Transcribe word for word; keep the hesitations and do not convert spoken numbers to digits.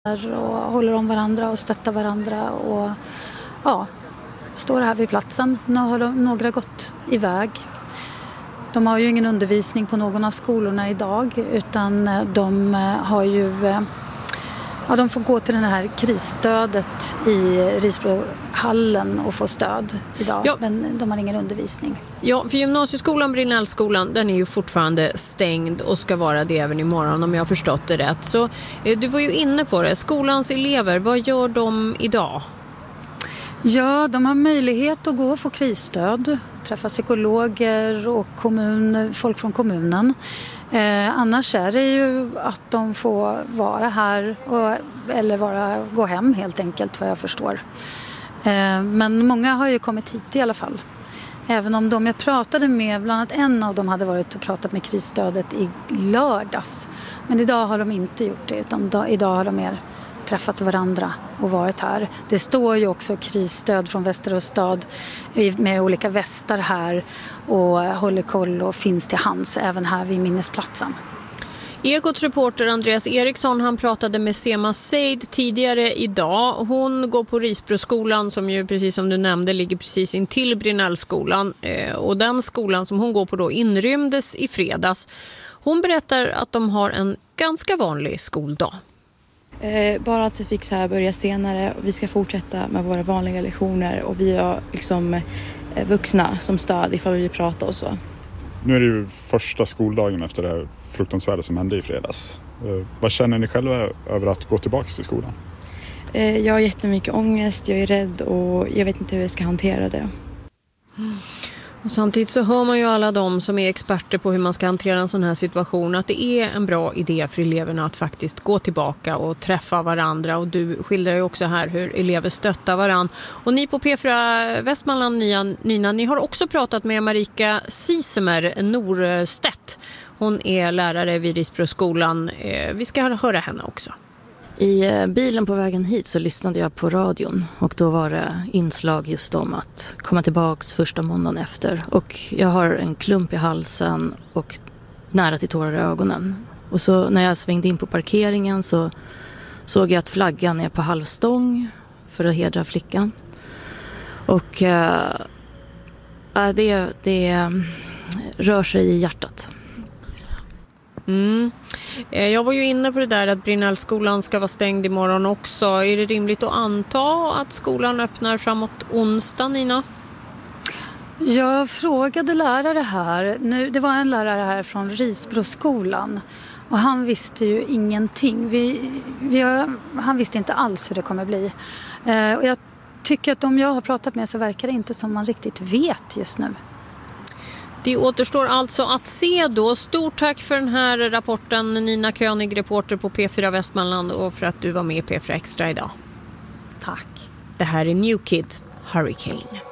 och håller om varandra och stöttar varandra och ja, står här vid platsen. Nu har de, några gått iväg. De har ju ingen undervisning på någon av skolorna idag, utan de har ju ja, de får gå till det här krisstödet i Risbrohallen och få stöd idag, ja. Men de har ingen undervisning. Ja, för gymnasieskolan, Brinnellskolan, den är ju fortfarande stängd och ska vara det även imorgon om jag har förstått det rätt. Så du var ju inne på det. Skolans elever, vad gör de idag? Ja, de har möjlighet att gå och få krisstöd, träffa psykologer och kommun, folk från kommunen. Eh, annars är det ju att de får vara här och, eller vara, gå hem helt enkelt, vad jag förstår. Eh, men många har ju kommit hit i alla fall. Även om de jag pratade med, bland annat en av dem hade varit och pratat med krisstödet i lördags. Men idag har de inte gjort det, utan då, idag har de mer träffat varandra och varit här. Det står ju också krisstöd från Västerås stad med olika västar här och håller koll och finns till hands även här vid minnesplatsen. Ekots reporter Andreas Eriksson, han pratade med Sema Seid tidigare idag. Hon går på Risbroskolan som ju, precis som du nämnde, ligger precis intill Brinnellskolan. Och den skolan som hon går på då inrymdes i fredags. Hon berättar att de har en ganska vanlig skoldag. Eh, bara att vi fick så här börja senare och vi ska fortsätta med våra vanliga lektioner och vi har liksom eh, vuxna som stöd ifall vi pratar och så. Nu är det ju första skoldagen efter det fruktansvärda som hände i fredags. Eh, vad känner ni själva över att gå tillbaka till skolan? Eh, jag har jättemycket ångest, jag är rädd och jag vet inte hur jag ska hantera det. Mm. Och samtidigt så hör man ju alla de som är experter på hur man ska hantera en sån här situation att det är en bra idé för eleverna att faktiskt gå tillbaka och träffa varandra. Och du skildrar ju också här hur elever stöttar varandra. Och ni på P fyra Västmanland, Nina, ni har också pratat med Marika Sisemer Norstedt. Hon är lärare vid Risbroskolan. Vi ska höra henne också. I bilen på vägen hit så lyssnade jag på radion och då var det inslag just om att komma tillbaks första måndagen efter. Och jag har en klump i halsen och nära till tårar i ögonen. Och så när jag svängde in på parkeringen så såg jag att flaggan är på halvstång för att hedra flickan. Och äh, det, det rör sig i hjärtat. Mm. Jag var ju inne på det där att Brinnellskolan ska vara stängd imorgon också. Är det rimligt att anta att skolan öppnar framåt onsdag, Nina? Jag frågade lärare här. Nu, det var en lärare här från Risbroskolan. Och han visste ju ingenting. Vi, vi har, han visste inte alls hur det kommer bli. Eh, och jag tycker att om jag har pratat med så verkar det inte som man riktigt vet just nu. Det återstår alltså att se då. Stort tack för den här rapporten, Nina König, reporter på P fyra Västmanland, och för att du var med i P fyra Extra idag. Tack. Det här är New Kid, Hurricane.